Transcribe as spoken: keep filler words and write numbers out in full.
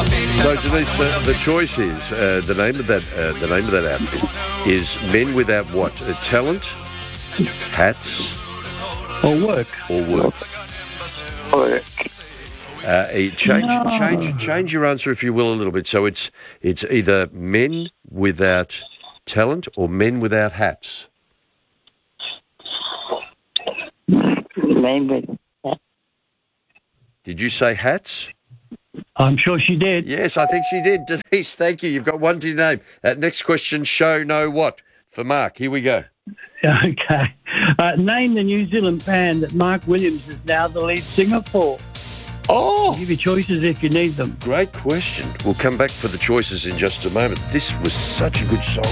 So Denise, the, the choice is uh, the name of that uh, the name of that outfit is Men Without What? Uh, talent, hats, Or work. or work. Work. Uh, eh, change, No. change, change your answer if you will a little bit. So it's it's either men without talent or men without hats. Men with Did you say hats? I'm sure she did. Yes, I think she did. Denise, thank you. You've got one to your name. Uh, next question, show no what? For Mark. Here we go. Okay. Uh, name the New Zealand band that Mark Williams is now the lead singer for. Oh, I'll give you choices if you need them. great question. We'll come back for the choices in just a moment. This was such a good song.